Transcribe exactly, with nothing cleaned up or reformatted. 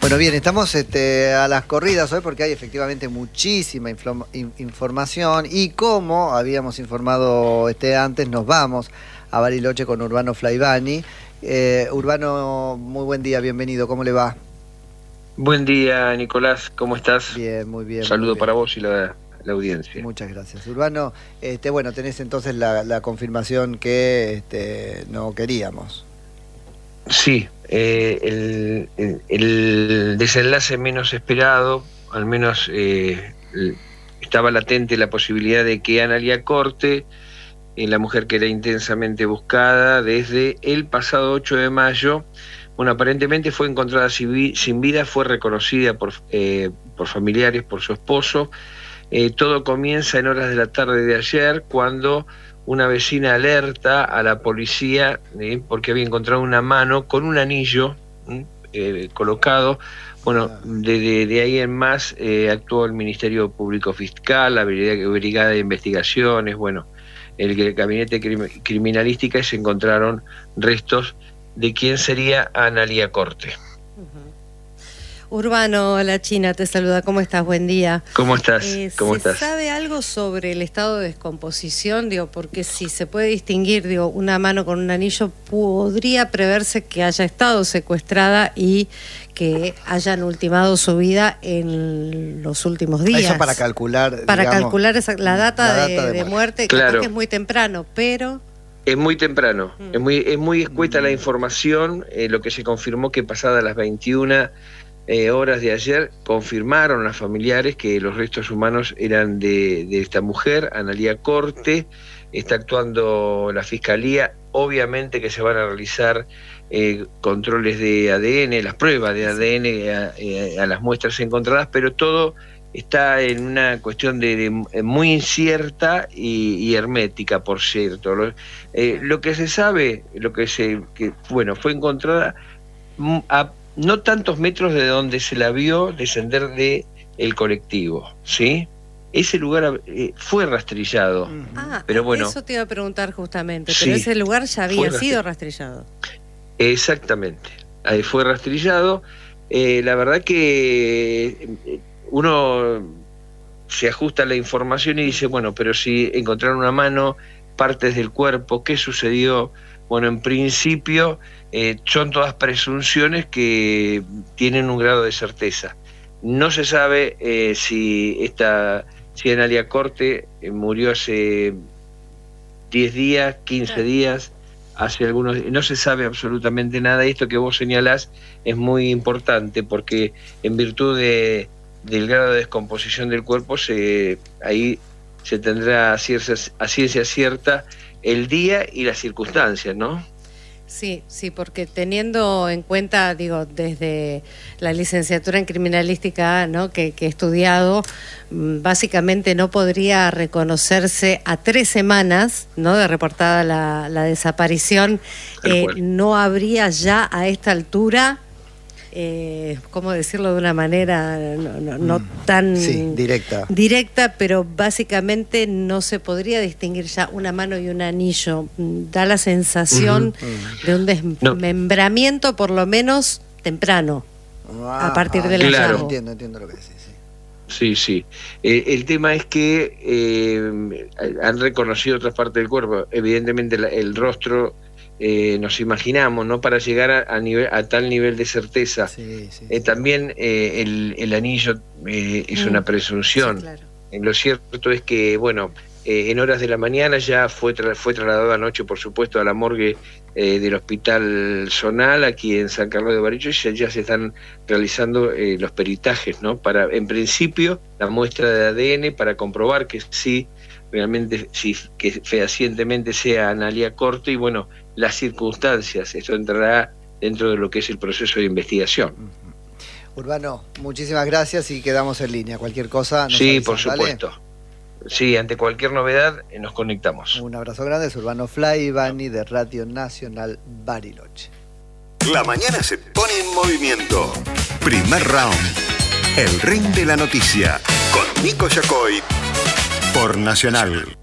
Bueno, bien, estamos este, a las corridas hoy porque hay efectivamente muchísima inflo- in- información y como habíamos informado este, antes, nos vamos a Bariloche con Urbano Flaivani. Eh, Urbano, muy buen día, bienvenido, ¿cómo le va? Buen día, Nicolás, ¿cómo estás? Bien, muy bien. Saludo muy bien. para vos y la, la audiencia. Muchas gracias. Urbano, este, bueno, tenés entonces la, la confirmación que este, no queríamos. Sí, eh, el, el, el desenlace menos esperado, al menos eh, estaba latente la posibilidad de que Analía Corte, eh, la mujer que era intensamente buscada desde el pasado ocho de mayo, bueno, aparentemente fue encontrada sin vida, fue reconocida por, eh, por familiares, por su esposo. Eh, todo comienza en horas de la tarde de ayer, cuando una vecina alerta a la policía eh, porque había encontrado una mano con un anillo eh, colocado. Bueno, de, de, de ahí en más eh, actuó el Ministerio Público Fiscal, la Brigada de Investigaciones, bueno, el, el Gabinete Crim Criminalística, y se encontraron restos de quién sería Analía Corte. Urbano, la China te saluda, ¿cómo estás? Buen día. ¿Cómo estás? Eh, ¿Cómo ¿Se estás? sabe algo sobre el estado de descomposición? Digo, porque si se puede distinguir, digo, una mano con un anillo, podría preverse que haya estado secuestrada y que hayan ultimado su vida en los últimos días. Eso para calcular, Para digamos, calcular esa, la data, la de, data de de muerte. muerte, Claro. capaz que es muy temprano, pero... Es muy temprano, Mm. es muy, es muy escueta la información. Eh, lo que se confirmó que pasadas las veintiuna eh, horas de ayer, confirmaron las familiares que los restos humanos eran de, de esta mujer, Analía Corte. Está actuando la Fiscalía, obviamente que se van a realizar eh, controles de A D N, las pruebas de A D N a, eh, a las muestras encontradas, pero todo está en una cuestión de, de muy incierta y, y hermética, por cierto. Lo, eh, lo que se sabe, lo que se, que, bueno, fue encontrada a no tantos metros de donde se la vio descender de el colectivo, ¿sí? Ese lugar eh, fue rastrillado. Ah, pero bueno, eso te iba a preguntar justamente, sí, pero ese lugar ya había rastri- sido rastrillado. Exactamente, ahí fue rastrillado. Eh, la verdad que eh, uno se ajusta a la información y dice, bueno, pero si encontraron una mano, partes del cuerpo, ¿qué sucedió? Bueno, en principio eh, son todas presunciones que tienen un grado de certeza. No se sabe eh, si esta, si Analía Corte eh, murió hace diez días, quince días, hace algunos, no se sabe absolutamente nada. Esto que vos señalás es muy importante porque en virtud de, del grado de descomposición del cuerpo, se, ahí se tendrá a ciencia, a ciencia cierta el día y las circunstancias, ¿no? Sí, sí, porque teniendo en cuenta, digo, desde la licenciatura en criminalística, ¿no?, que, que he estudiado, básicamente no podría reconocerse a tres semanas, ¿no?, de reportada la, la desaparición, eh, no habría ya a esta altura, eh, ¿cómo decirlo de una manera no, no, no Mm, tan sí, directa. directa, pero básicamente no se podría distinguir ya una mano y un anillo? Da la sensación Uh-huh. de un desmembramiento, por lo menos temprano, Ah, a partir ah, del claro. hallazgo. Entiendo, entiendo lo que decís. Sí. Sí, sí. Eh, el tema es que eh, han reconocido otras partes del cuerpo. Evidentemente la, el rostro eh, nos imaginamos, ¿no? Para llegar a, a, nivel, a tal nivel de certeza. Sí, sí, Eh, sí. también eh, el, el anillo eh, es Mm. una presunción. Sí, claro. Eh, Lo cierto es que, bueno, eh, en horas de la mañana ya fue, tra fue trasladado anoche, por supuesto, a la morgue eh, del Hospital Zonal, aquí en San Carlos de Bariloche, y ya, ya se están realizando eh, los peritajes, ¿no? Para, en principio, la muestra de A D N para comprobar que sí, realmente, sí, que fehacientemente sea Analía Corte, y bueno, las circunstancias. Esto entrará dentro de lo que es el proceso de investigación. Uh-huh. Urbano, muchísimas gracias y quedamos en línea. Cualquier cosa nos Sí, avisan, por supuesto. ¿vale? Sí, ante cualquier novedad eh, nos conectamos. Un abrazo grande, es Urbano Flaivani de Radio Nacional Bariloche. La mañana se pone en movimiento. Primer round. El ring de la noticia. Con Nico Yacoy. Por Nacional.